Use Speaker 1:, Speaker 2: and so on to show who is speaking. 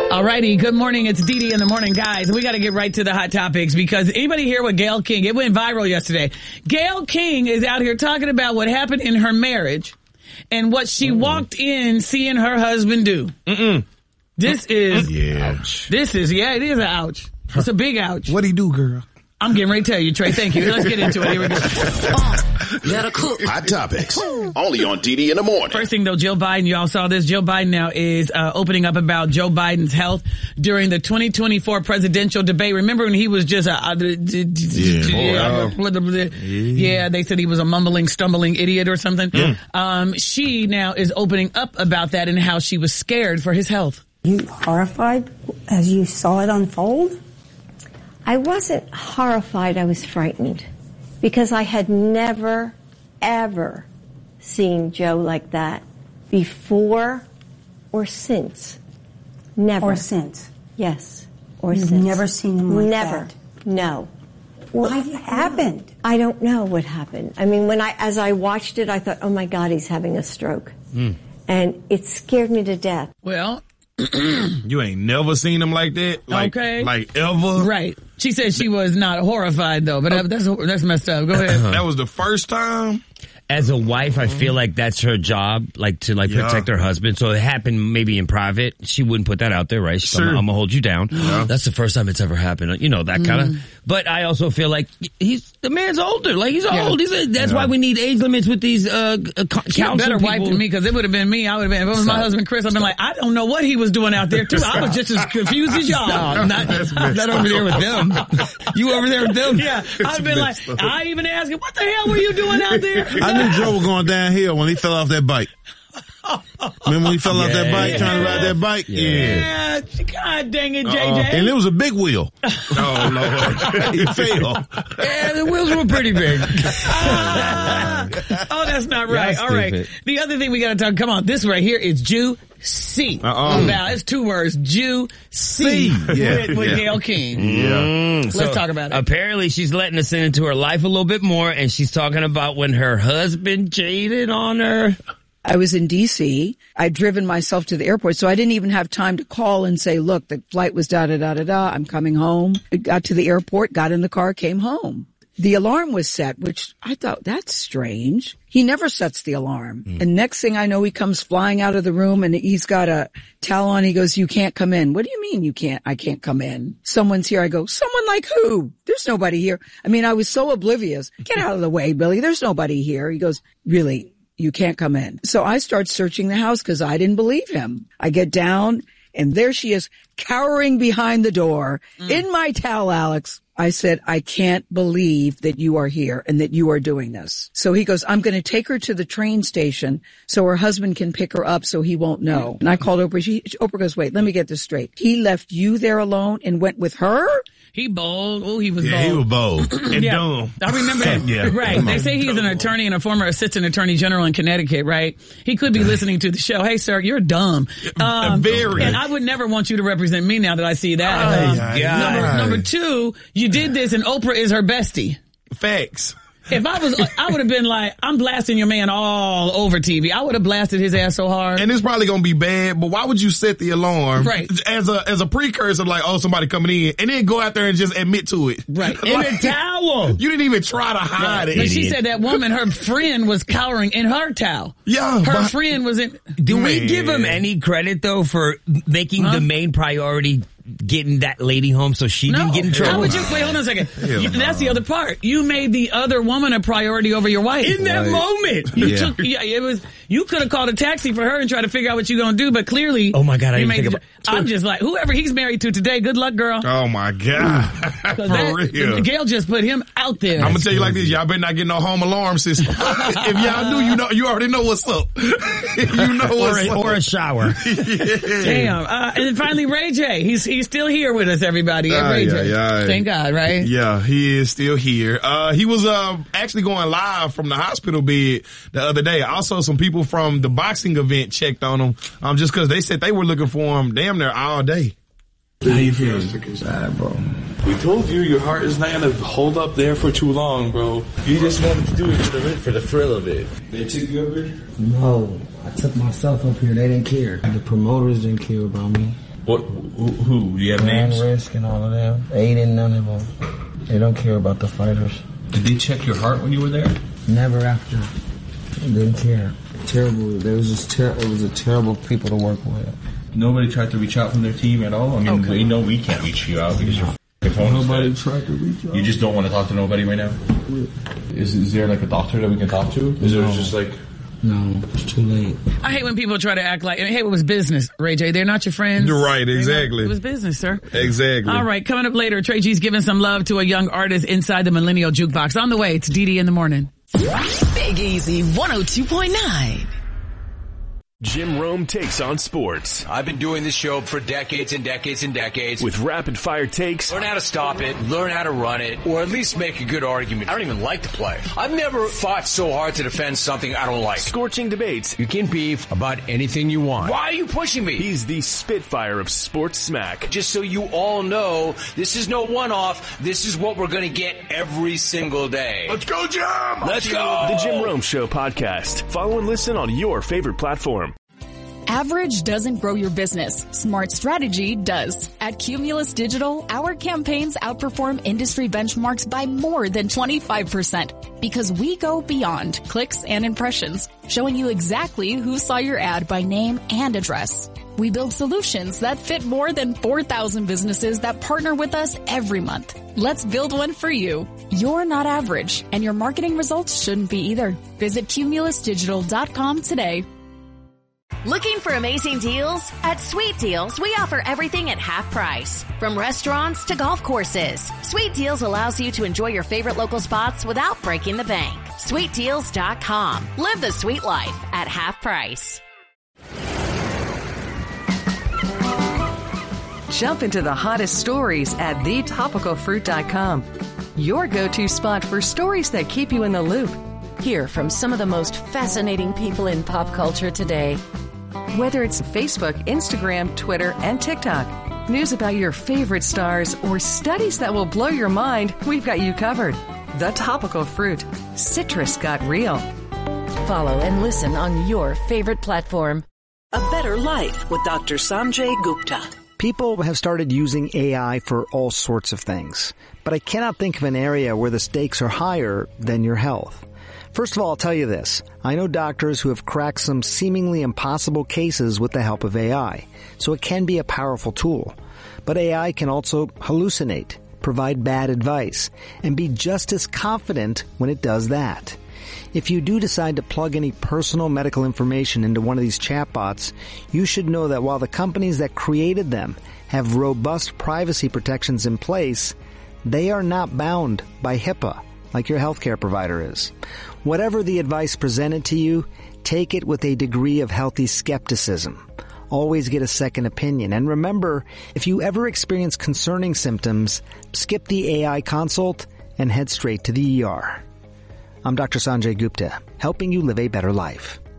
Speaker 1: All righty. Good morning. It's Dee Dee in the morning, guys. We got to get right to the hot topics because anybody hear what Gayle King, it went viral yesterday. Gayle King is out here talking about what happened in her marriage and what she walked in seeing her husband do. This is, ouch. It is an ouch. It's a big ouch.
Speaker 2: What'd he do, girl?
Speaker 1: I'm getting ready to tell you, Trey. Thank you. Let's get into it. Here we go.
Speaker 3: Hot topics. Only on Dee Dee in the morning.
Speaker 1: First thing, though, Joe Biden, you all saw this. Joe Biden now is opening up about Joe Biden's health during the 2024 presidential debate. Remember when he was just they said he was a mumbling, stumbling idiot or something. She now is opening up about that and how she was scared for his health.
Speaker 4: You horrified as you saw it unfold?
Speaker 5: I wasn't horrified, I was frightened because I had never, ever seen Joe like that before or since. Never.
Speaker 4: Or since?
Speaker 5: Yes. Or
Speaker 4: You've
Speaker 5: since.
Speaker 4: Never seen him like
Speaker 5: never.
Speaker 4: that?
Speaker 5: No.
Speaker 4: What happened?
Speaker 5: I don't know what happened. I mean, as I watched it, I thought, oh my God, he's having a stroke. And it scared me to death.
Speaker 1: Well,
Speaker 2: you ain't never seen him like that? Like ever?
Speaker 1: Right. She said she was not horrified, though, but that's messed up. Go ahead.
Speaker 2: That was the first time?
Speaker 6: As a wife, I feel like that's her job, to protect her husband. So it happened maybe in private. She wouldn't put that out there, right? She's I'm gonna hold you down. Yeah. That's the first time it's ever happened. You know, that kind of. But I also feel like the man's older. Like he's old. That's why we need age limits with these counseling
Speaker 1: better
Speaker 6: people.
Speaker 1: wife than me because it would have been me. I would have been. If it was my husband Chris, I've been like, I don't know what he was doing out there too. I was just as confused as y'all.
Speaker 6: Not over there with them. You over there with them?
Speaker 1: Yeah. I've been like, I even asked him, what the hell were you doing out there?
Speaker 2: I knew Joe was going downhill when he fell off that bike. Remember when he fell off that bike, trying to ride that bike?
Speaker 1: Yeah. God dang it, JJ.
Speaker 2: And it was a big wheel. Oh, Lord. He fell.
Speaker 6: Yeah, the wheels were pretty big.
Speaker 1: Oh, that's not right. All right. The other thing we got to talk, come on, this right here is juicy. Now, it's 2 words, juicy with Gayle King. Let's talk about it.
Speaker 6: Apparently, she's letting us into her life a little bit more, and she's talking about when her husband cheated on her.
Speaker 7: I was in D.C. I'd driven myself to the airport, so I didn't even have time to call and say, look, the flight was da-da-da-da-da. I'm coming home. I got to the airport, got in the car, came home. The alarm was set, which I thought, that's strange. He never sets the alarm. And next thing I know, he comes flying out of the room and he's got a towel on. He goes, you can't come in. What do you mean I can't come in? Someone's here. I go, someone like who? There's nobody here. I mean, I was so oblivious. Get out of the way, Billy. There's nobody here. He goes, really? You can't come in. So I start searching the house because I didn't believe him. I get down and there she is cowering behind the door in my towel, Alex. I said, I can't believe that you are here and that you are doing this. So he goes, I'm going to take her to the train station so her husband can pick her up so he won't know. And I called Oprah. Oprah goes, wait, let me get this straight. He left you there alone and went with her?
Speaker 1: He bold. Oh, he was bold.
Speaker 2: Yeah, he was bold. And dumb.
Speaker 1: I remember that. Right. They say he's an attorney and a former assistant attorney general in Connecticut, right? He could be listening to the show. Hey, sir, you're dumb.
Speaker 2: Very.
Speaker 1: And I would never want you to represent me now that I see that. Number 2, you did this and Oprah is her bestie.
Speaker 2: Facts.
Speaker 1: If I would have been like, I'm blasting your man all over TV. I would have blasted his ass so hard.
Speaker 2: And it's probably going to be bad, but why would you set the alarm?
Speaker 1: Right.
Speaker 2: As a precursor, like, oh, somebody coming in, and then go out there and just admit to it.
Speaker 1: Right.
Speaker 2: In
Speaker 1: a towel.
Speaker 2: You didn't even try to hide it.
Speaker 1: But she said that woman, her friend was cowering in her towel.
Speaker 2: Yeah.
Speaker 1: Her friend was in.
Speaker 6: Do we give him any credit, though, for making the main priority getting that lady home so she didn't get in trouble?
Speaker 1: How would you, wait, hold on a second. That's the other part. You made the other woman a priority over your wife.
Speaker 6: In that moment.
Speaker 1: You could have called a taxi for her and tried to figure out what you're going to do, but clearly.
Speaker 6: Oh my God,
Speaker 1: I'm just like, whoever he's married to today, good luck, girl.
Speaker 2: Oh my God. For real.
Speaker 1: Gayle just put him out there.
Speaker 2: I'm going to tell you like this, y'all better not get no home alarm system. If y'all do, you already know what's up. You know what's up.
Speaker 6: Or a shower.
Speaker 1: Damn. And then finally, Ray J. He's still here with us, everybody. Ray J. Thank God, right?
Speaker 2: Yeah, he is still here. He was actually going live from the hospital bed the other day. Also, some people from the boxing event checked on him just because they said they were looking for him damn near all day.
Speaker 8: How you feeling? Bro. We told you your heart is not going to hold up there for too long, bro. You just wanted to do it for the thrill of it. They took you up here?
Speaker 9: No, I took myself up here. They didn't care. The promoters didn't care about me.
Speaker 8: What? Who? Do you have names?
Speaker 9: Risk and all of them. Aiden, none of them. They don't care about the fighters.
Speaker 8: Did they check your heart when you were there?
Speaker 9: Never after. They didn't care. Terrible. It was a terrible people to work with.
Speaker 8: Nobody tried to reach out from their team at all? I mean, we know we can't reach you out because your phone is
Speaker 9: Nobody
Speaker 8: dead.
Speaker 9: tried to reach out.
Speaker 8: You just don't want to talk to nobody right now? Is there like a doctor that we can talk to? Is there just like...
Speaker 9: No, it's too late.
Speaker 1: I hate when people try to act like, hey, it was business, Ray J. They're not your friends.
Speaker 2: You're right, exactly.
Speaker 1: It was business, sir.
Speaker 2: Exactly.
Speaker 1: All right, coming up later, Trey G's giving some love to a young artist inside the Millennial Jukebox. On the way, it's DD in the morning.
Speaker 10: Big Easy 102.9.
Speaker 11: Jim Rome takes on sports.
Speaker 12: I've been doing this show for decades and decades and decades.
Speaker 11: With rapid fire takes.
Speaker 12: Learn how to stop it, learn how to run it, or at least make a good argument. I don't even like to play. I've never fought so hard to defend something I don't like.
Speaker 11: Scorching debates.
Speaker 12: You can beef about anything you want. Why are you pushing me?
Speaker 11: He's the Spitfire of sports smack.
Speaker 12: Just so you all know, this is no one-off. This is what we're going to get every single day.
Speaker 11: Let's go, Jim!
Speaker 12: Let's go!
Speaker 11: The Jim Rome Show podcast. Follow and listen on your favorite platform.
Speaker 13: Average doesn't grow your business. Smart strategy does. At Cumulus Digital, our campaigns outperform industry benchmarks by more than 25% because we go beyond clicks and impressions, showing you exactly who saw your ad by name and address. We build solutions that fit more than 4,000 businesses that partner with us every month. Let's build one for you. You're not average, and your marketing results shouldn't be either. Visit cumulusdigital.com today.
Speaker 14: Looking for amazing deals? At Sweet Deals, we offer everything at half price. From restaurants to golf courses. Sweet Deals allows you to enjoy your favorite local spots without breaking the bank. SweetDeals.com. Live the sweet life at half price.
Speaker 15: Jump into the hottest stories at thetopicalfruit.com. Your go-to spot for stories that keep you in the loop.
Speaker 16: Hear from some of the most fascinating people in pop culture today.
Speaker 15: Whether it's Facebook, Instagram, Twitter, and TikTok, news about your favorite stars, or studies that will blow your mind, we've got you covered. The Topical Fruit. Citrus got real.
Speaker 16: Follow and listen on your favorite platform.
Speaker 10: A Better Life with Dr. Sanjay Gupta.
Speaker 17: People have started using AI for all sorts of things, but I cannot think of an area where the stakes are higher than your health. First of all, I'll tell you this. I know doctors who have cracked some seemingly impossible cases with the help of AI, so it can be a powerful tool. But AI can also hallucinate, provide bad advice, and be just as confident when it does that. If you do decide to plug any personal medical information into one of these chatbots, you should know that while the companies that created them have robust privacy protections in place, they are not bound by HIPAA like your healthcare provider is. Whatever the advice presented to you, take it with a degree of healthy skepticism. Always get a second opinion. And remember, if you ever experience concerning symptoms, skip the AI consult and head straight to the ER. I'm Dr. Sanjay Gupta, helping you live a better life.